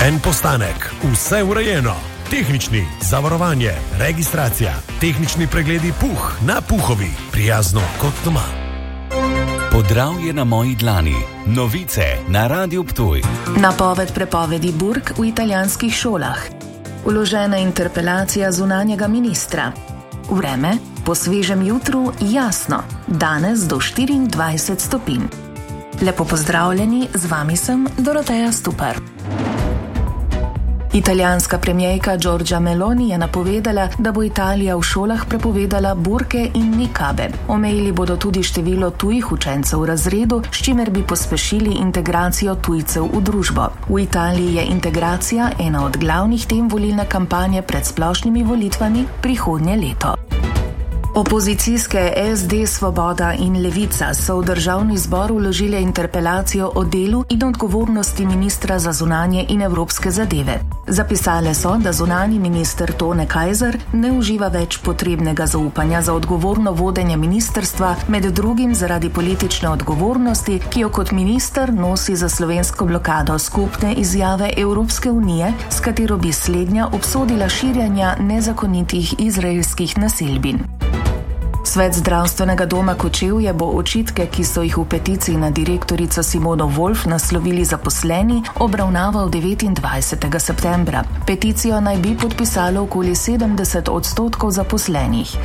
En postanek, vse urejeno. Tehnični, zavarovanje, registracija, tehnični pregledi Puh na Puhovi, prijazno kot doma. Podravje na moji dlani. Novice na Radiu Ptuj. Napoved prepovedi burk v italijanskih šolah. Vložena interpelacija zunanjega ministra. Vreme, po svežem jutru jasno, danes do 24 stopinj. Lepo pozdravljeni, z vami sem Doroteja Stupar. Italijanska premijerka Giorgia Meloni je napovedala, da bo Italija v šolah prepovedala burke in nikabe. Omejili bodo tudi število tujih učencev v razredu, s čimer bi pospešili integracijo tujcev v družbo. V Italiji je integracija ena od glavnih tem volilne kampanje pred splošnimi volitvami prihodnje leto. Opozicijske SD, Svoboda in Levica so v državni zbor vložile interpelacijo o delu in odgovornosti ministra za zunanje in evropske zadeve. Zapisale so, da zunanji minister Tone Kajzer ne uživa več potrebnega zaupanja za odgovorno vodenje ministrstva, med drugim zaradi politične odgovornosti, ki jo kot minister nosi za slovensko blokado skupne izjave Evropske unije, s katero bi slednja obsodila širjanja nezakonitih izraelskih naselbin. Svet zdravstvenega doma Kočevje bo očitke, ki so jih v peticiji na direktorico Simono Wolf naslovili zaposleni, obravnaval 29. septembra. Peticijo naj bi podpisalo okoli 70% zaposlenih.